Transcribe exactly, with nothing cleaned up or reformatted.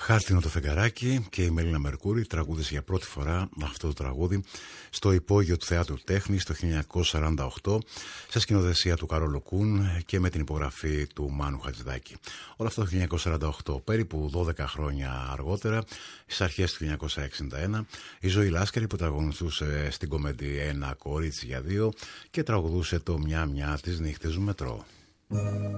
Χάρτινο το φεγγαράκι και η Μελίνα Μερκούρη τραγούδισε για πρώτη φορά αυτό το τραγούδι στο υπόγειο του Θεάτρου Τέχνης το χίλια εννιακόσια σαράντα οκτώ σε σκηνοθεσία του Καρόλο Κούν και με την υπογραφή του Μάνου Χατζηδάκη. Όλα αυτά το χίλια εννιακόσια σαράντα οκτώ. Περίπου δώδεκα χρόνια αργότερα, στις αρχές του χίλια εννιακόσια εξήντα ένα, η Ζωή Λάσκαρη που τραγουδούσε στην κομμέντη «Ένα κορίτσι για δύο» και τραγουδούσε το «Μια μια τις νύχτες του μετρό».